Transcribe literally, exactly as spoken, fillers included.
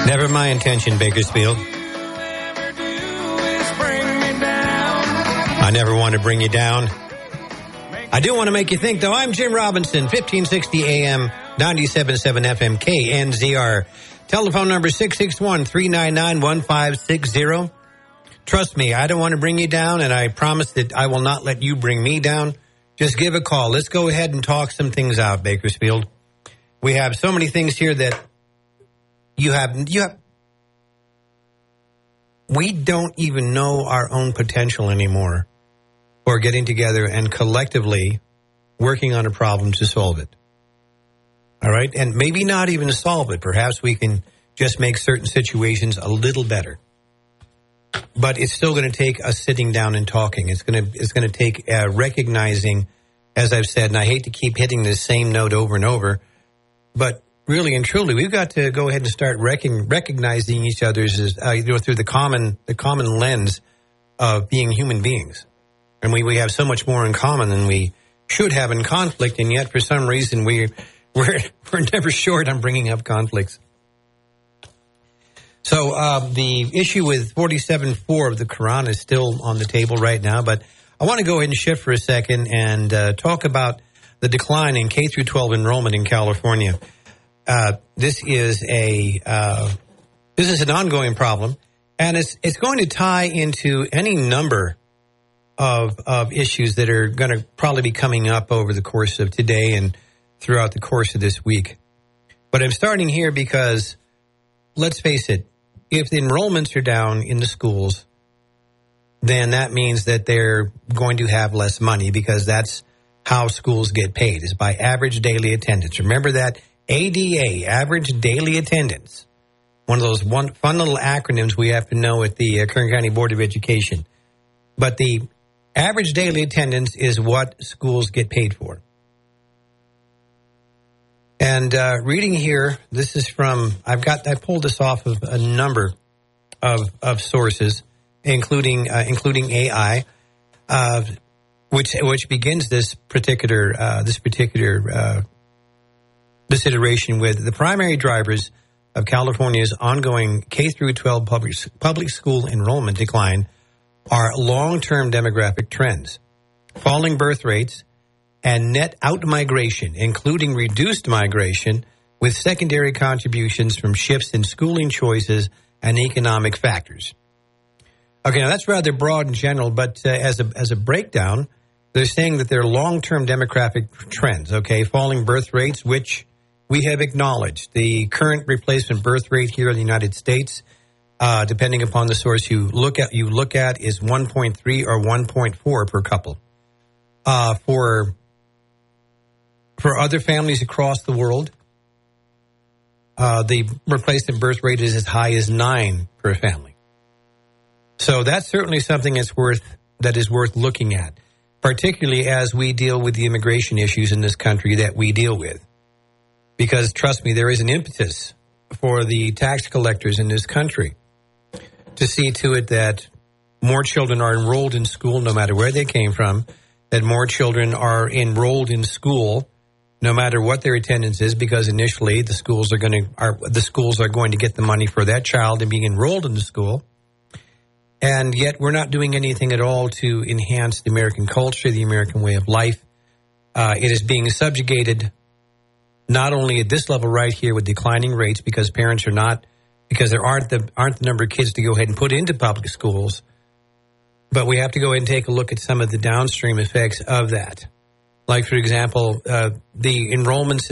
Never my intention, Bakersfield. I never want to bring you down. I do want to make you think, though. I'm Jim Robinson, fifteen sixty A M, ninety-seven point seven F M, K N Z R. Telephone number six six one, three nine nine, one five six zero. Trust me, I don't want to bring you down, and I promise that I will not let you bring me down. Just give a call. Let's go ahead and talk some things out, Bakersfield. We have so many things here that you have, you have, we don't even know our own potential anymore for getting together and collectively working on a problem to solve it. All right? And maybe not even solve it. Perhaps we can just make certain situations a little better. But it's still going to take us sitting down and talking. It's going to it's going to take uh, recognizing, as I've said, and I hate to keep hitting this same note over and over, but really and truly, we've got to go ahead and start rec- recognizing each other's as, uh, you know, through the common the common lens of being human beings. And we, we have so much more in common than we should have in conflict, and yet for some reason we we're we're never short on bringing up conflicts. So uh, the issue with forty-seven four of the Quran is still on the table right now, but I want to go ahead and shift for a second and uh, talk about the decline in K through twelve enrollment in California. Uh, this is a uh, this is an ongoing problem, and it's it's going to tie into any number of of issues that are going to probably be coming up over the course of today and throughout the course of this week. But I'm starting here because, let's face it, if the enrollments are down in the schools, then that means that they're going to have less money, because that's how schools get paid, is by average daily attendance. Remember that A D A, average daily attendance, one of those one, fun little acronyms we have to know at the uh, Kern County Board of Education. But the average daily attendance is what schools get paid for. And uh, reading here, this is from, I've got, I pulled this off of a number of of sources, including uh, including A I, uh, which which begins this particular uh, this particular uh, this iteration with the primary drivers of California's ongoing K through twelve public public school enrollment decline are long-term demographic trends, falling birth rates, and net out-migration, including reduced migration, with secondary contributions from shifts in schooling choices and economic factors. Okay, now that's rather broad and general, but uh, as a as a breakdown, they're saying that they're long-term demographic trends, okay, falling birth rates, which we have acknowledged. The current replacement birth rate here in the United States, uh, depending upon the source you look at, you look at is one point three or one point four per couple. Uh, for For other families across the world, uh, the replacement birth rate is as high as nine per family. So that's certainly something that's worth that is worth looking at, particularly as we deal with the immigration issues in this country that we deal with. Because trust me, there is an impetus for the tax collectors in this country to see to it that more children are enrolled in school, no matter where they came from, that more children are enrolled in school, no matter what their attendance is, because initially the schools are going to are the schools are going to get the money for that child and being enrolled in the school. And yet we're not doing anything at all to enhance the American culture, the American way of life. Uh, it is being subjugated not only at this level right here with declining rates, because parents are not, because there aren't the aren't the number of kids to go ahead and put into public schools, but we have to go ahead and take a look at some of the downstream effects of that. Like, for example, uh, the enrollments